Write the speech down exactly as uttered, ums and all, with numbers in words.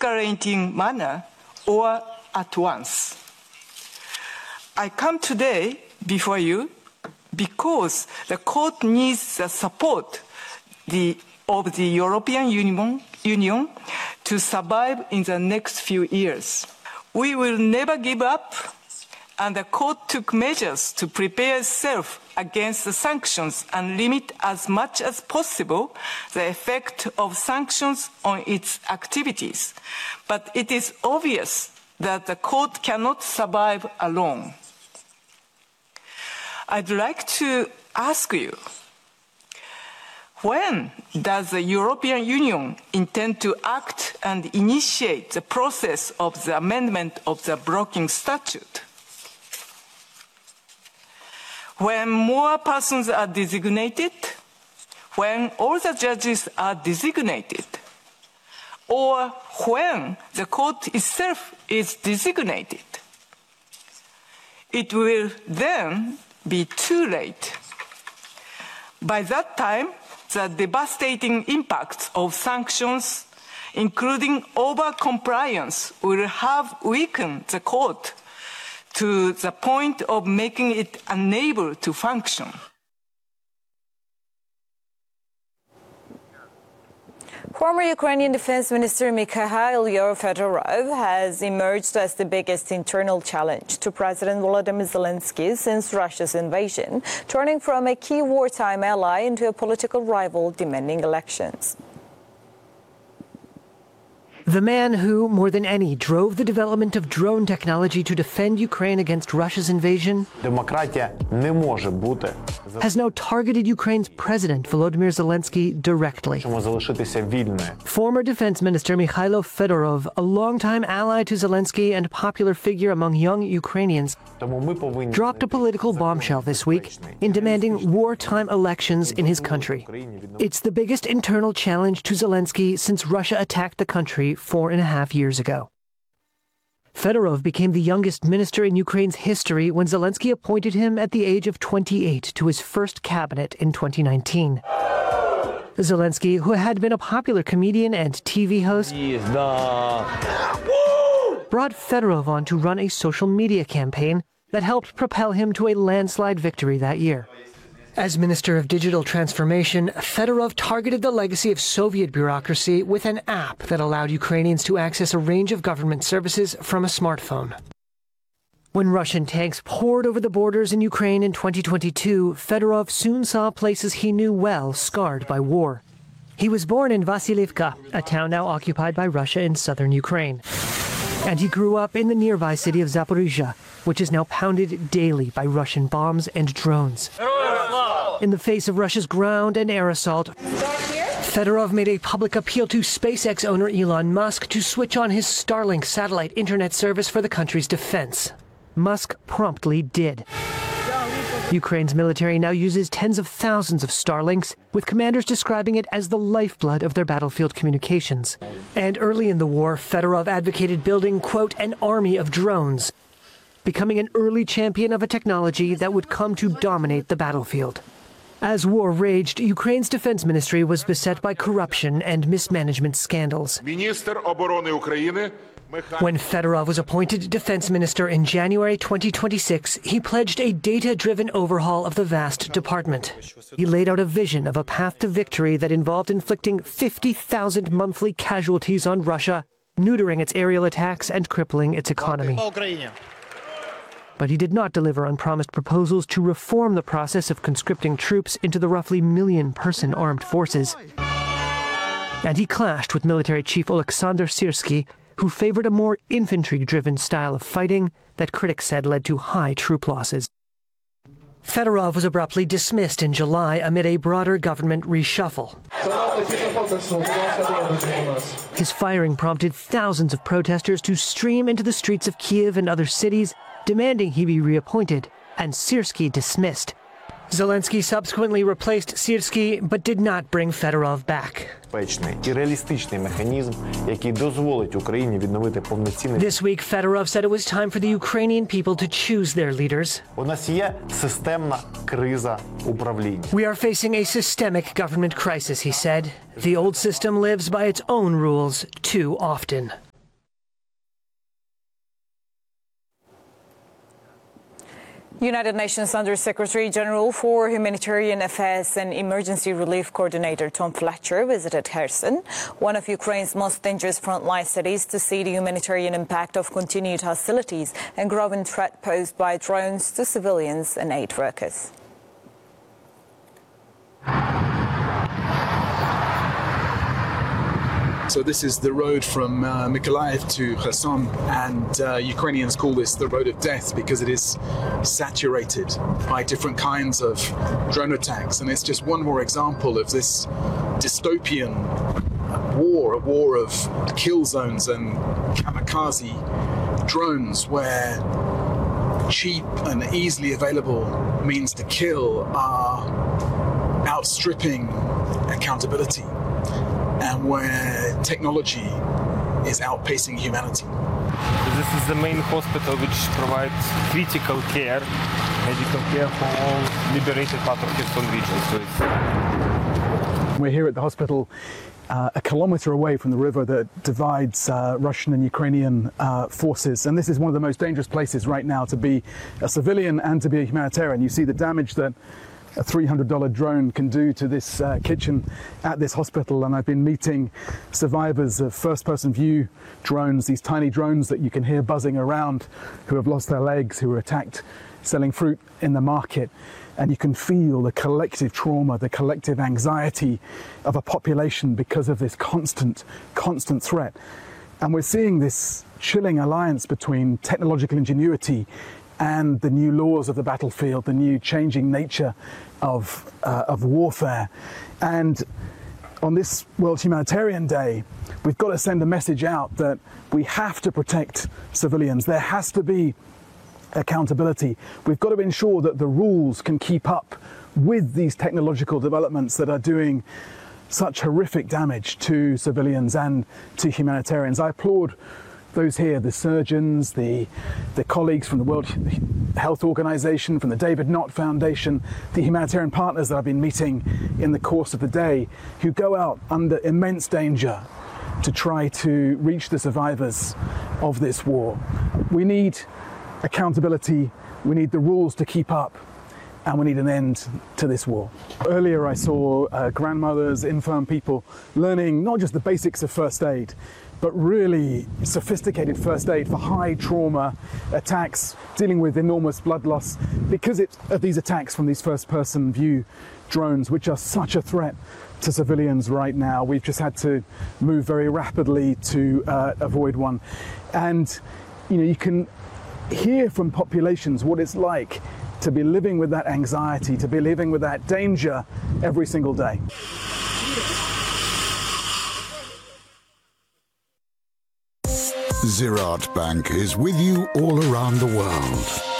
escalating manner or at once. I come today before you because the court needs the support the, of the European Union, Union to survive in the next few years. We will never give up, and the court took measures to prepare itself against the sanctions and limit as much as possible the effect of sanctions on its activities. But it is obvious that the court cannot survive alone. I'd like to ask you, when does the European Union intend to act and initiate the process of the amendment of the blocking statute? When more persons are designated, when all the judges are designated, or when the court itself is designated, it will then be too late. By that time, the devastating impacts of sanctions, including over-compliance, will have weakened the court to the point of making it unable to function. Former Ukrainian Defense Minister Mikhail Fedorov has emerged as the biggest internal challenge to President Volodymyr Zelensky since Russia's invasion, turning from a key wartime ally into a political rival demanding elections. The man who, more than any, drove the development of drone technology to defend Ukraine against Russia's invasion has now targeted Ukraine's president, Volodymyr Zelensky, directly. Former Defense Minister Mikhailo Fedorov, a longtime ally to Zelensky and popular figure among young Ukrainians, dropped a political bombshell this week in demanding wartime elections in his country. It's the biggest internal challenge to Zelensky since Russia attacked the country four and a half years ago. Fedorov became the youngest minister in Ukraine's history when Zelensky appointed him at the age of twenty-eight to his first cabinet in twenty nineteen. Zelensky, who had been a popular comedian and T V host, brought Fedorov on to run a social media campaign that helped propel him to a landslide victory that year. As Minister of Digital Transformation, Fedorov targeted the legacy of Soviet bureaucracy with an app that allowed Ukrainians to access a range of government services from a smartphone. When Russian tanks poured over the borders in Ukraine in twenty twenty-two, Fedorov soon saw places he knew well scarred by war. He was born in Vasilivka, a town now occupied by Russia in southern Ukraine. And he grew up in the nearby city of Zaporizhzhia, which is now pounded daily by Russian bombs and drones. In the face of Russia's ground and air assault, Fedorov made a public appeal to SpaceX owner Elon Musk to switch on his Starlink satellite internet service for the country's defense. Musk promptly did. Ukraine's military now uses tens of thousands of Starlinks, with commanders describing it as the lifeblood of their battlefield communications. And early in the war, Fedorov advocated building, quote, an army of drones, becoming an early champion of a technology that would come to dominate the battlefield. As war raged, Ukraine's defense ministry was beset by corruption and mismanagement scandals. When Fedorov was appointed defense minister in January twenty twenty-six, he pledged a data-driven overhaul of the vast department. He laid out a vision of a path to victory that involved inflicting fifty thousand monthly casualties on Russia, neutering its aerial attacks and crippling its economy. But he did not deliver on promised proposals to reform the process of conscripting troops into the roughly million-person armed forces. And he clashed with military chief Oleksandr Syrsky, who favored a more infantry-driven style of fighting that critics said led to high troop losses. Fedorov was abruptly dismissed in July amid a broader government reshuffle. His firing prompted thousands of protesters to stream into the streets of Kyiv and other cities, demanding he be reappointed, and Syrsky dismissed. Zelensky subsequently replaced Syrsky, but did not bring Fedorov back. This week, Fedorov said it was time for the Ukrainian people to choose their leaders. We are facing a systemic government crisis, he said. The old system lives by its own rules too often. United Nations Under-Secretary General for Humanitarian Affairs and Emergency Relief Coordinator Tom Fletcher visited Kherson, one of Ukraine's most dangerous frontline cities, to see the humanitarian impact of continued hostilities and growing threat posed by drones to civilians and aid workers. So this is the road from uh, Mykolaiv to Kherson, and uh, Ukrainians call this the road of death because it is saturated by different kinds of drone attacks. And it's just one more example of this dystopian war, a war of kill zones and kamikaze drones where cheap and easily available means to kill are outstripping accountability, and where technology is outpacing humanity. This is the main hospital which provides critical care, medical care for all liberated part of Kherson region. So it's... We're here at the hospital uh, a kilometre away from the river that divides uh, Russian and Ukrainian uh, forces, and this is one of the most dangerous places right now to be a civilian and to be a humanitarian. You see the damage that a three hundred dollar drone can do to this uh, kitchen at this hospital, and I've been meeting survivors of first-person view drones, these tiny drones that you can hear buzzing around, who have lost their legs, who were attacked selling fruit in the market, and you can feel the collective trauma, the collective anxiety of a population because of this constant, constant threat. And we're seeing this chilling alliance between technological ingenuity and the new laws of the battlefield, the new changing nature of, uh, of warfare. And on this World Humanitarian Day, we've got to send a message out that we have to protect civilians. There has to be accountability. We've got to ensure that the rules can keep up with these technological developments that are doing such horrific damage to civilians and to humanitarians. I applaud those here, the surgeons, the, the colleagues from the World Health Organization, from the David Knott Foundation, the humanitarian partners that I've been meeting in the course of the day, who go out under immense danger to try to reach the survivors of this war. We need accountability, we need the rules to keep up, and we need an end to this war. Earlier I saw uh, grandmothers, infirm people learning not just the basics of first aid, but really sophisticated first aid for high trauma attacks, dealing with enormous blood loss because it, of these attacks from these first-person view drones, which are such a threat to civilians right now. We've just had to move very rapidly to uh, avoid one. And you know, you can hear from populations what it's like to be living with that anxiety, to be living with that danger every single day. Ziraat Bank is with you all around the world.